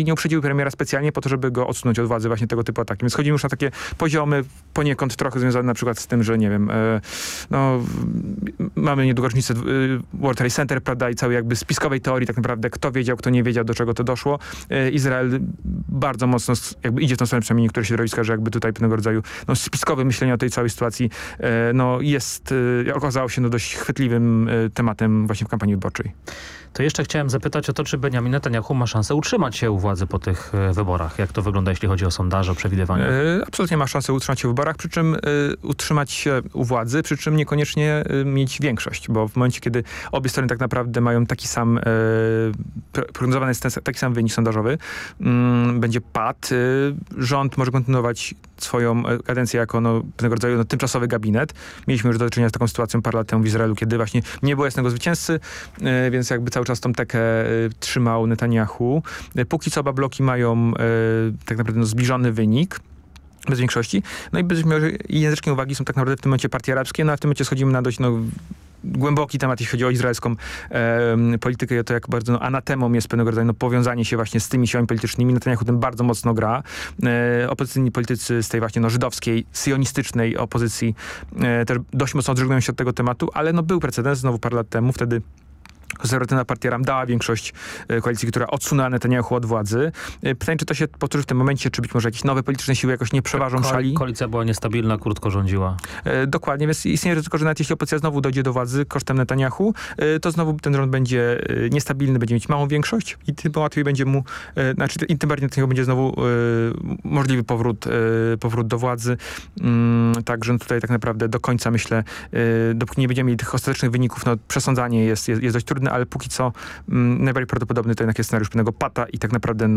nie uprzedziły premiera specjalnie po to, żeby go odsunąć od władzy właśnie tego typu ataki. Więc chodzimy już na takie poziomy poniekąd trochę związane na przykład z tym, że nie wiem, mamy niedługo rocznicę World Trade Center, prawda, i całej jakby spiskowej teorii tak naprawdę, kto wiedział, kto nie wiedział, do czego to doszło. Izrael bardzo mocno jakby idzie w tą stronę, przynajmniej niektóre środowiska, że jakby tutaj pewnego rodzaju spiskowe myślenie o tej całej sytuacji jest, okazało się dość chwytliwym tematem właśnie w kampanii wyborczej. To jeszcze chciałem zapytać o to, czy Benjamin Netanyahu ma szansę utrzymać się u władzy po tych wyborach. Jak to wygląda, jeśli chodzi o sondaże, o przewidywania? Absolutnie ma szansę utrzymać się w wyborach, przy czym utrzymać się u władzy, przy czym niekoniecznie mieć większość, bo w momencie, kiedy obie strony tak naprawdę mają taki sam, prognozowany jest taki sam wynik sondażowy, będzie pad, rząd może kontynuować swoją kadencję jako pewnego rodzaju tymczasowy gabinet. Mieliśmy już do czynienia z taką sytuacją parę lat temu w Izraelu, kiedy właśnie nie było jasnego zwycięzcy, więc jakby cały czas tą tekę trzymał Netanyahu. Póki co oba bloki mają tak naprawdę zbliżony wynik. Bez większości. No i języczkiem uwagi są tak naprawdę w tym momencie partie arabskie, a w tym momencie schodzimy na dość głęboki temat, jeśli chodzi o izraelską politykę, to jak bardzo anatemą jest pewnego rodzaju powiązanie się właśnie z tymi siłami politycznymi. Netanyahu tym bardzo mocno gra. Opozycyjni politycy z tej właśnie żydowskiej, syjonistycznej opozycji też dość mocno odżegnują się od tego tematu, ale był precedens znowu parę lat temu, wtedy konserwatywna partia Ram dała większość koalicji, która odsunęła Netanyahu od władzy. Pytanie, czy to się powtórzy w tym momencie, czy być może jakieś nowe polityczne siły jakoś nie przeważą szali? Koalicja była niestabilna, krótko rządziła. Dokładnie, więc istnieje ryzyko, że nawet jeśli opozycja znowu dojdzie do władzy kosztem Netanyahu, to znowu ten rząd będzie niestabilny, będzie mieć małą większość i tym łatwiej będzie mu, i tym bardziej Netanyahu będzie znowu możliwy powrót do władzy. Także tutaj tak naprawdę do końca, myślę, dopóki nie będziemy mieli tych ostatecznych wyników, przesądzanie jest dość trudne, ale póki co najbardziej prawdopodobny to jednak jest scenariusz pewnego pata i tak naprawdę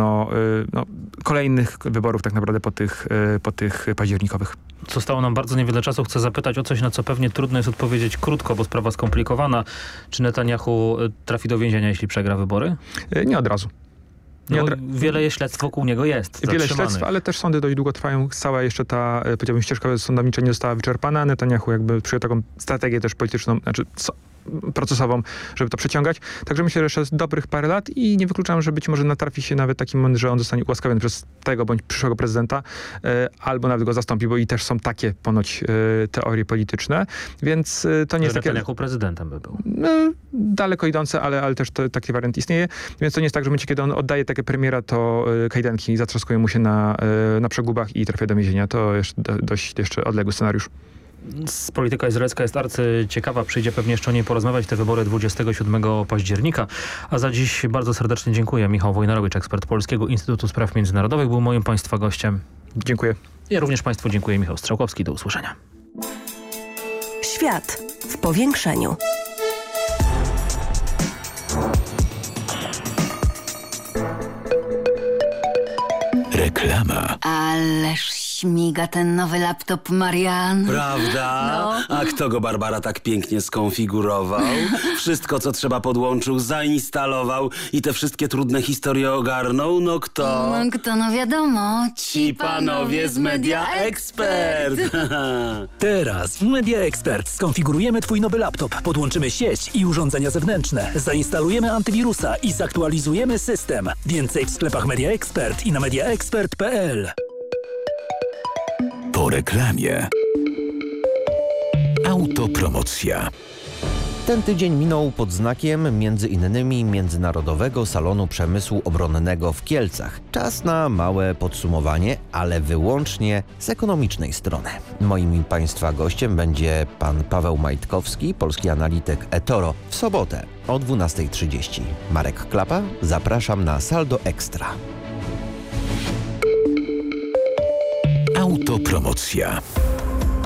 kolejnych wyborów tak naprawdę po tych październikowych. Zostało nam bardzo niewiele czasu. Chcę zapytać o coś, na co pewnie trudno jest odpowiedzieć krótko, bo sprawa skomplikowana. Czy Netanyahu trafi do więzienia, jeśli przegra wybory? Nie od razu. Wiele śledztw wokół niego jest. Wiele śledztw, ale też sądy dość długo trwają. Cała jeszcze ta, powiedziałbym, ścieżka sądownicza nie została wyczerpana. Netanyahu jakby przyjął taką strategię też polityczną, procesową, żeby to przeciągać. Także myślę, że jeszcze jest dobrych parę lat i nie wykluczam, że być może natrafi się nawet taki moment, że on zostanie ułaskawiony przez tego bądź przyszłego prezydenta, albo nawet go zastąpi, bo i też są takie ponoć teorie polityczne, więc to nie jest takie... Netanyahu prezydentem by był. Daleko idące, ale też taki wariant istnieje, więc to nie jest tak, że w momencie, kiedy on oddaje takie premiera, to kajdanki zatrzaskują mu się na przegubach i trafia do więzienia. To jest dość jeszcze odległy scenariusz. Polityka izraelska jest arcyciekawa. Przyjdzie pewnie jeszcze o niej porozmawiać. Te wybory 27 października. A za dziś bardzo serdecznie dziękuję. Michał Wojnarowicz, ekspert Polskiego Instytutu Spraw Międzynarodowych, był moim państwa gościem. Dziękuję. Ja również państwu dziękuję. Michał Strzałkowski. Do usłyszenia. Świat w powiększeniu. Reklama. Ależ śmiga ten nowy laptop, Marian. Prawda? No. A kto go, Barbara, tak pięknie skonfigurował? Wszystko, co trzeba, podłączył, zainstalował i te wszystkie trudne historie ogarnął? No kto? No wiadomo. Ci panowie z Media Expert. Teraz w Media Expert skonfigurujemy twój nowy laptop, podłączymy sieć i urządzenia zewnętrzne, zainstalujemy antywirusa i zaktualizujemy system. Więcej w sklepach Media Expert i na mediaexpert.pl. Po reklamie. Autopromocja. Ten tydzień minął pod znakiem m.in. Międzynarodowego Salonu Przemysłu Obronnego w Kielcach. Czas na małe podsumowanie, ale wyłącznie z ekonomicznej strony. Moim państwa gościem będzie pan Paweł Majtkowski, polski analityk eToro. W sobotę o 12:30. Marek Klapa, zapraszam na Saldo Ekstra. Autopromocja.